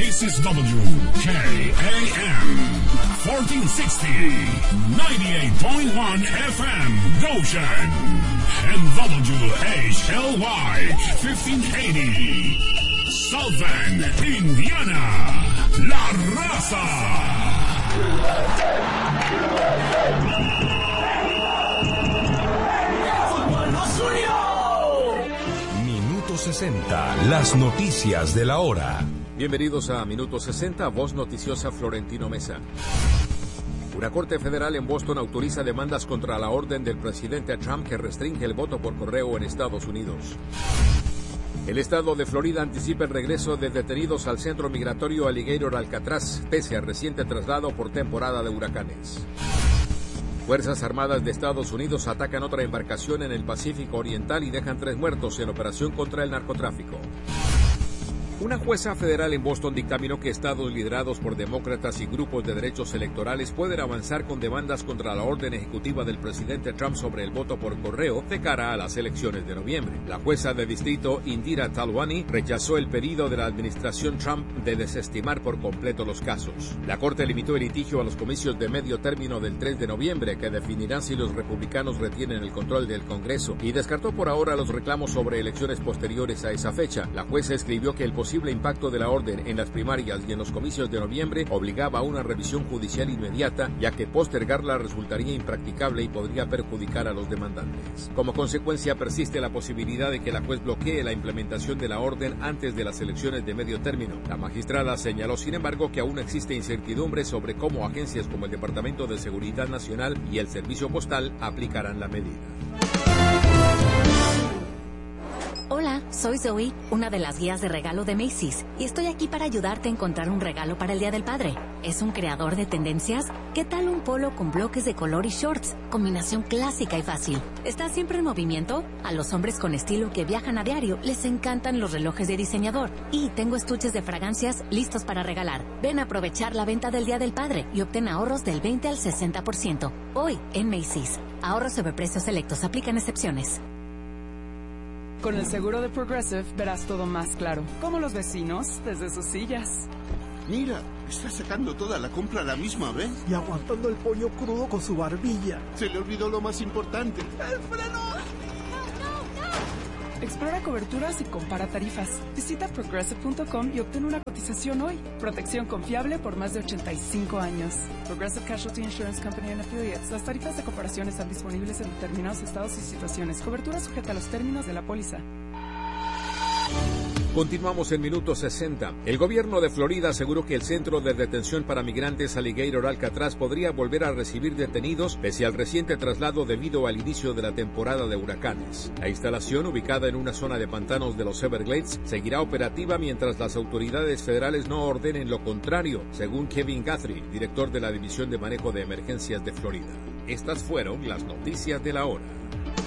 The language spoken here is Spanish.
This is WKAM 1460, 98.1 FM, Goshen, and WHLY 1580, South Bend, Indiana, La Raza. Minuto 60, las noticias de la hora. Bienvenidos a Minuto 60, voz noticiosa Florentino Mesa. Una corte federal en Boston autoriza demandas contra la orden del presidente Trump que restringe el voto por correo en Estados Unidos. El estado de Florida anticipa el regreso de detenidos al centro migratorio Alligator Alcatraz, pese al reciente traslado por temporada de huracanes. Fuerzas Armadas de Estados Unidos atacan otra embarcación en el Pacífico Oriental y dejan 3 muertos en operación contra el narcotráfico. Una jueza federal en Boston dictaminó que estados liderados por demócratas y grupos de derechos electorales pueden avanzar con demandas contra la orden ejecutiva del presidente Trump sobre el voto por correo de cara a las elecciones de noviembre. La jueza de distrito Indira Talwani rechazó el pedido de la administración Trump de desestimar por completo los casos. La corte limitó el litigio a los comicios de medio término del 3 de noviembre, que definirán si los republicanos retienen el control del Congreso, y descartó por ahora los reclamos sobre elecciones posteriores a esa fecha. La jueza escribió que el posible impacto de la orden en las primarias y en los comicios de noviembre obligaba a una revisión judicial inmediata, ya que postergarla resultaría impracticable y podría perjudicar a los demandantes. Como consecuencia, persiste la posibilidad de que la juez bloquee la implementación de la orden antes de las elecciones de medio término. La magistrada señaló, sin embargo, que aún existe incertidumbre sobre cómo agencias como el Departamento de Seguridad Nacional y el Servicio Postal aplicarán la medida. Hola, soy Zoe, una de las guías de regalo de Macy's, y estoy aquí para ayudarte a encontrar un regalo para el Día del Padre. ¿Es un creador de tendencias? ¿Qué tal un polo con bloques de color y shorts? Combinación clásica y fácil. ¿Está siempre en movimiento? A los hombres con estilo que viajan a diario les encantan los relojes de diseñador. Y tengo estuches de fragancias listos para regalar. Ven a aprovechar la venta del Día del Padre y obtén ahorros del 20 al 60%. Hoy, en Macy's. Ahorros sobre precios selectos. Aplican excepciones. Con el seguro de Progressive verás todo más claro, como los vecinos desde sus sillas. Mira, está sacando toda la compra a la misma vez. Y aguantando el pollo crudo con su barbilla. Se le olvidó lo más importante. ¡El freno! Explora coberturas y compara tarifas. Visita Progressive.com y obtén una cotización hoy. Protección confiable por más de 85 años. Progressive Casualty Insurance Company and Affiliates. Las tarifas de comparación están disponibles en determinados estados y situaciones. Cobertura sujeta a los términos de la póliza. Continuamos en Minuto 60. El gobierno de Florida aseguró que el centro de detención para migrantes Alligator Alcatraz podría volver a recibir detenidos pese al reciente traslado debido al inicio de la temporada de huracanes. La instalación, ubicada en una zona de pantanos de los Everglades, seguirá operativa mientras las autoridades federales no ordenen lo contrario, según Kevin Guthrie, director de la División de Manejo de Emergencias de Florida. Estas fueron las noticias de la hora.